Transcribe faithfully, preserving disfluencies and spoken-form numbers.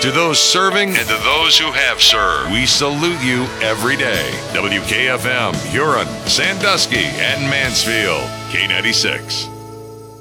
To those serving and to those who have served, we salute you every day. W K F M, Huron, Sandusky, and Mansfield. K ninety-six.